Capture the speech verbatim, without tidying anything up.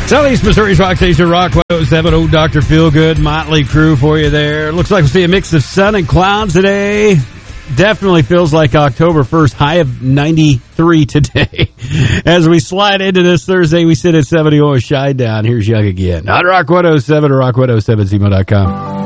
Southeast Missouri's Rock Station, Rock one oh seven. Old Doctor Feelgood, Motley Crue for you there. Looks like we'll see a mix of sun and clouds today. Definitely feels like October first, high of ninety-three today. As we slide into this Thursday, we sit at seventy-one with Shinedown. Here's Young again. On Rock one oh seven or rock one oh seven zemo dot com.